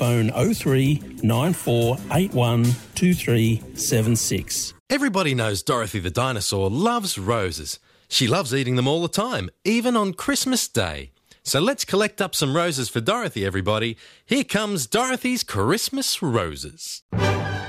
phone 03 9481 2376. Everybody knows Dorothy the dinosaur loves roses. She loves eating them all the time, even on Christmas Day. So let's collect up some roses for Dorothy, everybody. Here comes Dorothy's Christmas Roses.